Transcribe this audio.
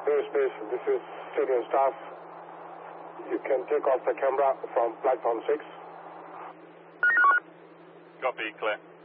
airspace. This is stadium staff. You can take off the camera from platform 6. Copy, clear.